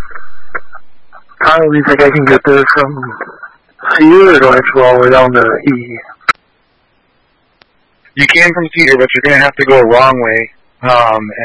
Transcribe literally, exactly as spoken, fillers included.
Kyle, do you think I can get there from Cedar, or do I have to go all the way down to E? You can from Cedar, but you're going to have to go a wrong way. Um,